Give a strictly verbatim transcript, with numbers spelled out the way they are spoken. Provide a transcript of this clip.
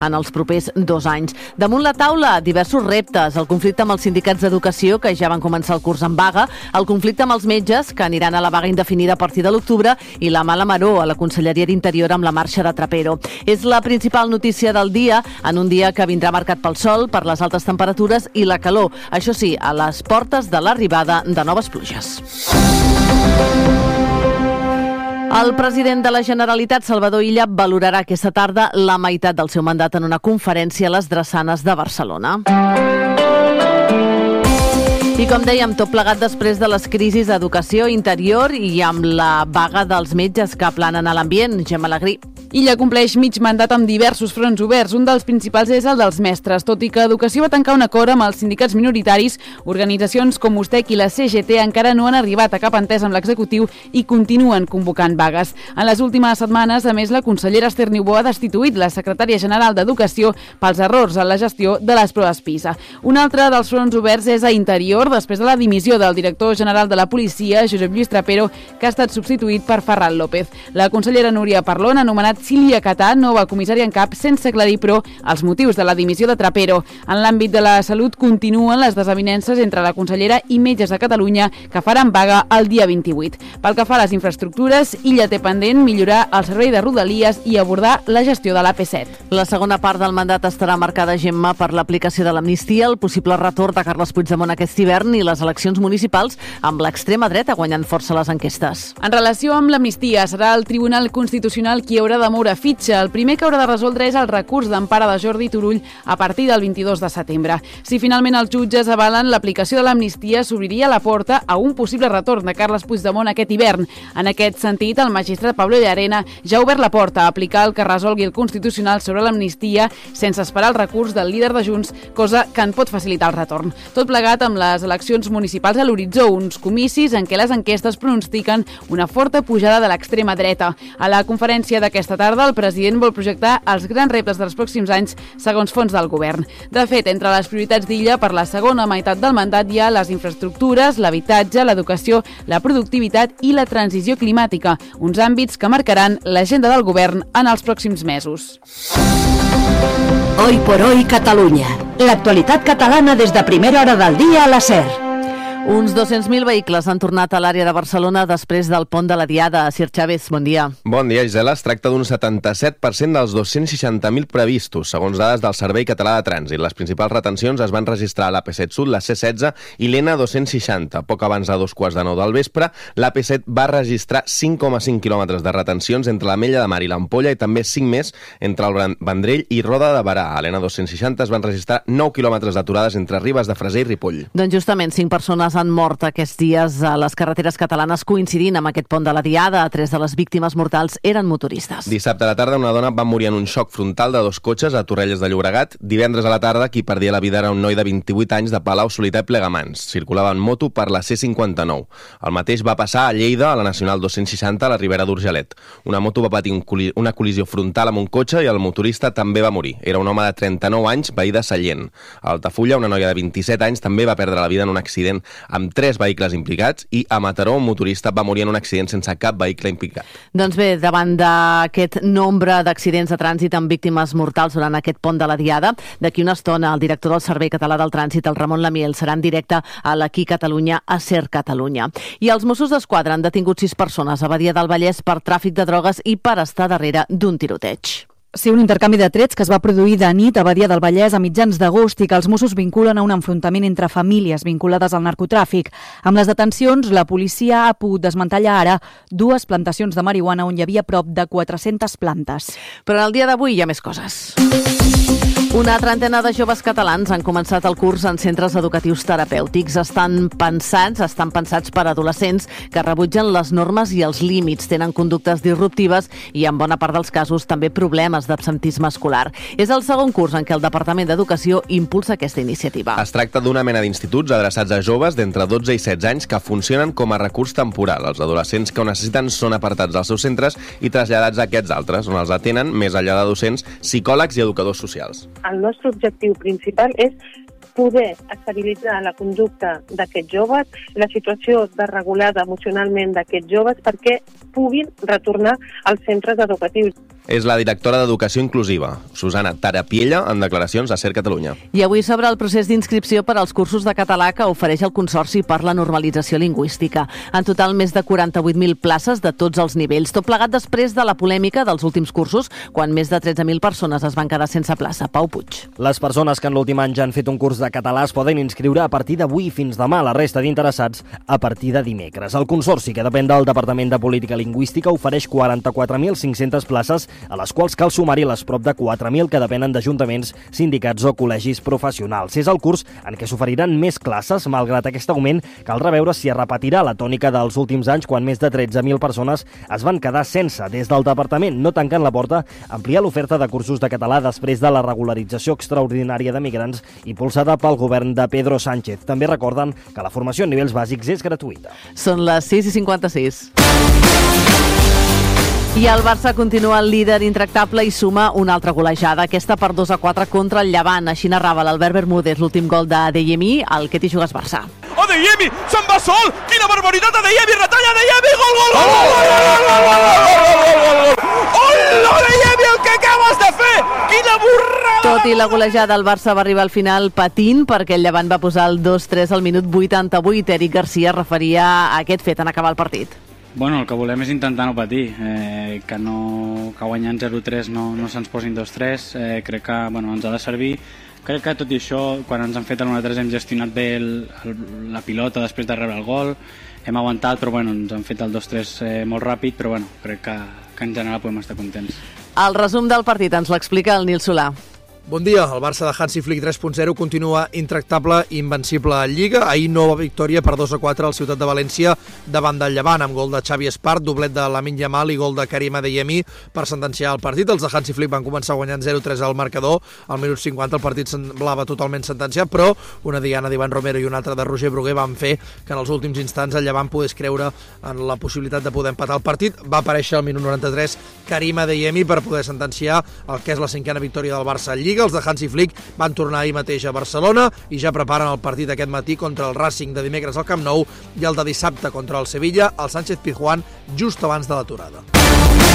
en els propers dos anys. Damunt la taula, diversos reptes. El conflicte amb els sindicats d'educació, que ja van començar el curs en vaga, el conflicte amb els metges, que aniran a la vaga indefinida a partir de l'octubre, i la mala maror a la Conselleria d'Interior amb la marxa de Trapero. És la principal notícia del dia, en un dia que vindrà marcat pel sol, per les altes temperatures i la calor. Això sí, a les portes de l'arribada de noves pluges. El president de la Generalitat, Salvador Illa, valorarà aquesta tarda la meitat del seu mandat en una conferència a les Drassanes de Barcelona. I com dèiem, tot plegat després de les crisis d'educació, interior i amb la vaga dels metges que planen a l'ambient. Gemma Alegrí. Illa compleix mig mandat amb diversos fronts oberts. Un dels principals és el dels mestres. Tot i que Educació va tancar un acord amb els sindicats minoritaris, organitzacions com USTEC i la C G T encara no han arribat a cap entès amb l'executiu i continuen convocant vagues. En les últimes setmanes, a més, la consellera Esther Niubó ha destituït la secretària general d'Educació pels errors en la gestió de les proves PISA. Un altre dels fronts oberts és a Interior, després de la dimissió del director general de la policia, Josep Lluís Trapero, que ha estat substituït per Ferran López. La consellera Núria Parlon ha anomenat Sílvia Catà, nova comissària en cap, sense aclarir, però, els motius de la dimissió de Trapero. En l'àmbit de la salut continuen les desavinences entre la consellera i metges de Catalunya, que faran vaga el dia vint-i-vuit. Pel que fa a les infraestructures, Illa té pendent millorar el servei de Rodalies i abordar la gestió de l'A P set. La segona part del mandat estarà marcada, Gemma, per l'aplicació de l'amnistia, el possible retorn de Carles Puigdemont aquest hivern i les eleccions municipals amb l'extrema dreta guanyant força les enquestes. En relació amb l'amnistia, serà el Tribunal Constitucional qui haurà de moure fitxa. El primer que haurà de resoldre és el recurs d'empara de Jordi Turull a partir del vint-i-dos de setembre. Si finalment els jutges avalen l'aplicació de l'amnistia, s'obriria la porta a un possible retorn de Carles Puigdemont aquest hivern. En aquest sentit, el magistrat Pablo Llarena ja ha obert la porta a aplicar el que resolgui el Constitucional sobre l'amnistia sense esperar el recurs del líder de Junts, cosa que en pot facilitar el retorn. Tot plegat amb les eleccions municipals a l'horitzó, uns comicis en què les enquestes pronostiquen una forta pujada de l'extrema dreta. A la conferència d'aquesta tarda, el president vol projectar els grans reptes dels pròxims anys segons fons del govern. De fet, entre les prioritats d'Illa per la segona meitat del mandat hi ha les infraestructures, l'habitatge, l'educació, la productivitat i la transició climàtica, uns àmbits que marcaran l'agenda del govern en els pròxims mesos. Hoy por hoy Catalunya. L'actualitat catalana des de primera hora del dia a la SER. Uns dos-cents mil vehicles han tornat a l'àrea de Barcelona després del pont de la Diada. Sir Chávez, bon dia. Bon dia, Gisela. Es tracta d'un setanta-set per cent dels dos-cents seixanta mil previstos, segons dades del Servei Català de Trànsit. Les principals retencions es van registrar a l'A P set Sud, la C setze i l'N dos-cents seixanta. Poc abans de dos quarts de nou del vespre, l'A P set va registrar cinc coma cinc quilòmetres de retencions entre l'Ametlla de Mar i l'Ampolla i també cinc més entre el Vendrell i Roda de Berà. A l'N dos-cents seixanta es van registrar nou quilòmetres d'aturades entre Ribes de Freser i Ripoll. Doncs justament cinc persones han mort aquests dies a les carreteres catalanes coincidint amb aquest pont de la Diada. Tres de les víctimes mortals eren motoristes. Dissabte a la tarda una dona va morir en un xoc frontal de dos cotxes a Torrelles de Llobregat. Divendres a la tarda qui perdia la vida era un noi de vint-i-vuit anys de Palau Solità i Plegamans. Circulava en moto per la C cinquanta-nou. El mateix va passar a Lleida, a la Nacional dos-cents seixanta, a la Ribera d'Urgelet. Una moto va patir un col·li- una col·lisió frontal amb un cotxe i el motorista també va morir. Era un home de trenta-nou anys, veí de Sallent. A Altafulla, una noia de vint-i-set anys també va perdre la vida en un accident amb tres vehicles implicats i a Mataró un motorista va morir en un accident sense cap vehicle implicat. Doncs bé, davant d'aquest nombre d'accidents de trànsit amb víctimes mortals durant aquest pont de la Diada, d'aquí una estona el director del Servei Català del Trànsit, el Ramon Lamiel, serà en directe a l'Aquí Catalunya, a SER Catalunya. I els Mossos d'Esquadra han detingut sis persones a Badia del Vallès per tràfic de drogues i per estar darrere d'un tiroteig. Sí, un intercanvi de trets que es va produir de nit a Badia del Vallès a mitjans d'agost i que els Mossos vinculen a un enfrontament entre famílies vinculades al narcotràfic. Amb les detencions, la policia ha pogut desmantellar ara dues plantacions de marihuana on hi havia prop de quatre-centes plantes. Però en el dia d'avui hi ha més coses. Una trentena de joves catalans han començat el curs en centres educatius terapèutics. Estan pensats, estan pensats per adolescents que rebutgen les normes i els límits, tenen conductes disruptives i en bona part dels casos també problemes d'absentisme escolar. És el segon curs en què el Departament d'Educació impulsa aquesta iniciativa. Es tracta d'una mena d'instituts adreçats a joves d'entre dotze i setze anys que funcionen com a recurs temporal. Els adolescents que ho necessiten són apartats dels seus centres i traslladats a aquests altres, on els atenen, més enllà de docents, psicòlegs i educadors socials. El nostre objectiu principal és poder estabilitzar la conducta d'aquests joves, la situació desregulada emocionalment d'aquests joves perquè puguin retornar als centres educatius. És la directora d'Educació Inclusiva, Susana Tarapiella, en declaracions a Ser Catalunya. I avui sobre el procés d'inscripció per als cursos de català que ofereix el Consorci per la Normalització Lingüística. En total, més de quaranta-vuit mil places de tots els nivells, tot plegat després de la polèmica dels últims cursos, quan més de tretze mil persones es van quedar sense plaça. Pau Puig. Les persones que en l'últim any ja han fet un curs de català es poden inscriure a partir d'avui fins demà, la resta d'interessats a partir de dimecres. El Consorci, que depèn del Departament de Política Lingüística, ofereix quaranta-quatre mil cinc-centes places, a les quals cal sumar-hi les prop de quatre mil que depenen d'ajuntaments, sindicats o col·legis professionals. És el curs en què s'oferiran més classes. Malgrat aquest augment, caldrà veure si es repetirà la tònica dels últims anys, quan més de tretze mil persones es van quedar sense. Des del departament no tanquen la porta a ampliar l'oferta de cursos de català després de la regularització extraordinària de migrants impulsada pel govern de Pedro Sánchez. També recorden que la formació en nivells bàsics és gratuïta. Són les sis i cinquanta-sis. I el Barça continua el líder intractable i suma una altra golejada, aquesta per dos a quatre contra el Llevant. Així narrava l'Albert Bermúdez l'últim gol d'Adeyemi, al que t'hi jugues Barça. Adeyemi, se'n va sol! Quina barbaritat! Adeyemi, retalla Adeyemi! Gol, gol, gol, gol, gol, gol, gol, gol, gol, Adeyemi, el que acabes de fer! Quina borrada! Tot i la golejada, el Barça va arribar al final patint, perquè el Llevant va posar el dos tres al minut vuitanta-vuit. Eric Garcia referia a aquest fet en acabar el partit. Bueno, el que volem és intentar no patir, eh, que, no, que guanyant zero tres no, no se'ns posin dos tres, eh, crec que bueno, ens ha de servir. Crec que tot i això, quan ens han fet el un a tres hem gestionat bé el, el, la pilota després de rebre el gol, hem aguantat, però bueno, ens han fet el dos tres eh, molt ràpid, però bueno, crec que, que en general podem estar contents. El resum del partit ens l'explica el Nil Solà. Bon dia, el Barça de Hansi Flick tres punt zero continua intractable i invencible a Lliga. Ahir nova victòria per dos a quatre al Ciutat de València davant del Llevant, amb gol de Xavi Espart, doblet de Lamine Yamal i gol de Karim Adeyemi per sentenciar el partit. Els de Hansi Flick van començar guanyant zero tres al marcador. Al minut cinquanta el partit semblava totalment sentenciat, però una diana d'Ivan Romero i una altra de Roger Bruguer van fer que en els últims instants el Llevant pogués creure en la possibilitat de poder empatar el partit. Va aparèixer al minut noranta-tres Karim Adeyemi per poder sentenciar el que és la cinquena victòria del Barça a Lliga. Els de Hansi Flick van tornar ahir mateix a Barcelona i ja preparen el partit aquest matí contra el Racing de dimecres al Camp Nou i el de dissabte contra el Sevilla al Sánchez Pizjuán just abans de l'aturada.